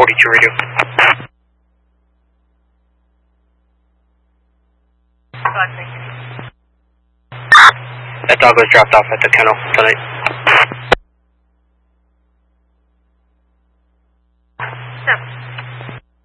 42 radio. That dog was dropped off at the kennel tonight.